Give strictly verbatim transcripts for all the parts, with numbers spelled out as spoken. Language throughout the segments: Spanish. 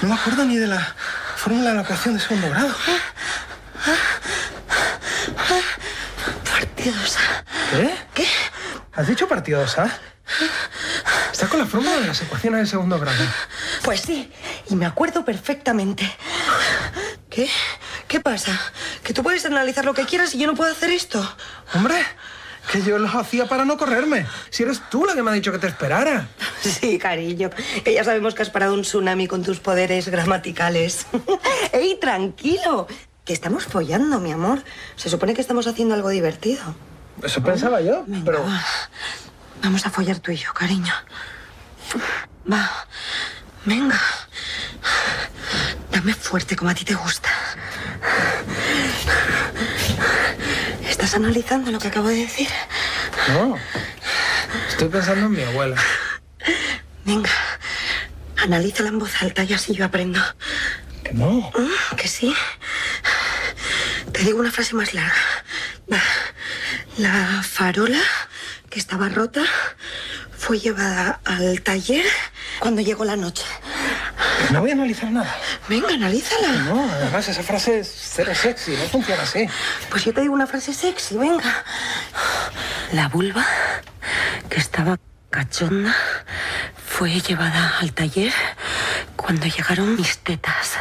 No me acuerdo ni de la fórmula de la ecuación de segundo grado. Partidos A. ¿Qué? ¿Qué? ¿Has dicho partidos A? Está con la fórmula de las ecuaciones de segundo grado. Pues sí, y me acuerdo perfectamente. ¿Qué? ¿Qué pasa? ¿Que tú puedes analizar lo que quieras y yo no puedo hacer esto? Hombre, que yo lo hacía para no correrme. Si eres tú la que me ha dicho que te esperara. Sí, cariño, que ya sabemos que has parado un tsunami con tus poderes gramaticales. ¡Ey, tranquilo! Que estamos follando, mi amor. Se supone que estamos haciendo algo divertido. Eso pensaba yo, Venga, pero... va. Vamos a follar tú y yo, cariño. Va, venga. Dame fuerte, como a ti te gusta. ¿Estás analizando lo que acabo de decir? No, estoy pensando en mi abuela. Venga, analízala en voz alta y así yo aprendo. Que no. ¿Que sí? Te digo una frase más larga. Va. La farola, que estaba rota, fue llevada al taller cuando llegó la noche. No voy a analizar nada. Venga, analízala. No, además esa frase es cero sexy, no funciona así. Pues yo te digo una frase sexy, venga. La vulva, que estaba cachonda, fue llevada al taller cuando llegaron mis tetas.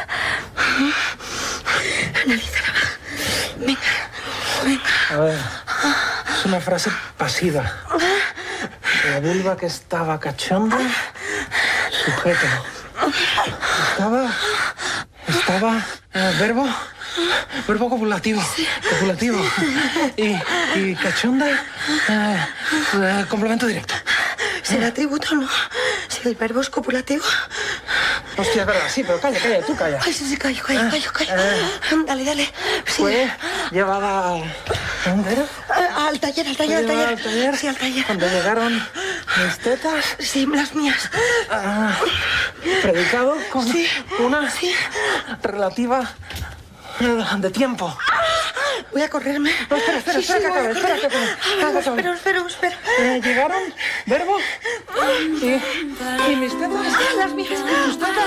Analízala. Venga, venga. A ver, es una frase pasiva. La vulva que estaba cachonda, sujeto. Estaba... Estaba... eh, verbo... Verbo copulativo. Sí. Copulativo. Y, y cachonda... eh, eh, complemento directo. ¿Será atributo o no? Si el verbo es copulativo. Hostia, es verdad, sí, pero calla, calla, tú calla. Ay, sí, sí, callo, callo, callo, callo. Eh. Dale, dale. Sí. Fue llevada... ¿A dónde era? A- Al taller, al taller, al Fue llevada taller. al taller. Sí, al taller. Cuando llegaron mis tetas... Sí, las mías. Ah, predicado con Sí. una Sí. relativa eh, de tiempo. Voy a correrme. No, espera, espera, Sí, espera, sí, que voy a acabe, espera, correr. que acabe. Ah, bueno, Espera, que espera, espera, espera. Eh, llegaron, verbo, y, y mis tetas. Las mías. Tus tetas.